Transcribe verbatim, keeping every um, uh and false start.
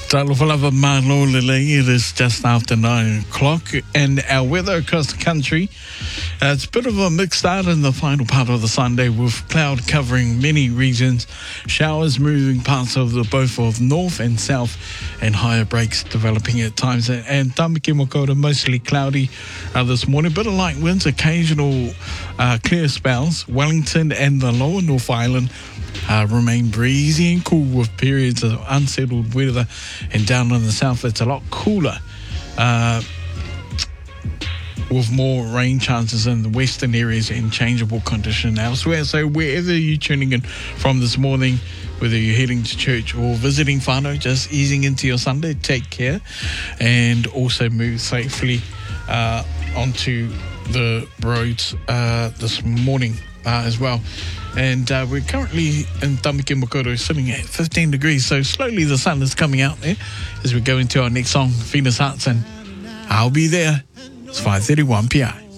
Talofalava Malolele, it is just after nine o'clock, and our weather across the country, uh, it's a bit of a mixed start in the final part of the Sunday with cloud covering many regions, showers moving parts of the both of north and south, and higher breaks developing at times. And Tamaki Makaurau, mostly cloudy uh, this morning, bit of light winds, occasional uh, clear spells. Wellington and the lower North Island Uh, remain breezy and cool with periods of unsettled weather, and down in the south it's a lot cooler uh, with more rain chances in the western areas and changeable condition elsewhere. So wherever you're tuning in from this morning, whether you're heading to church or visiting whānau, just easing into your Sunday, take care and also move safely uh, onto the roads uh, this morning uh, as well. And uh, we're currently in Tamaki Makaurau sitting at fifteen degrees, so slowly the sun is coming out there as we go into our next song, Venus Hearts, and I'll Be There. It's five thirty-one p m